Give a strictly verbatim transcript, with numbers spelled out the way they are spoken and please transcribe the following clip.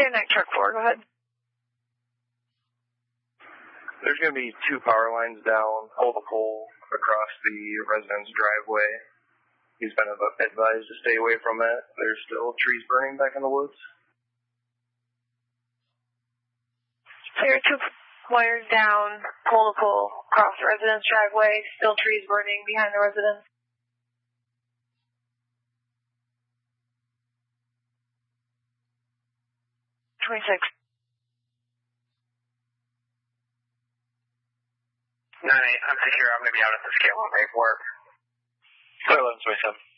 ten nine truck four, go ahead. There's going to be two power lines down, pole to pole, across the residence driveway. He's been advised to stay away from it. There's still trees burning back in the woods. So there are two wires down, pole to pole, across the residence driveway, still trees burning behind the residence. twenty-six. nine eight, I'm secure. I'm going to be out at the scale on paperwork. eleven twenty-seven.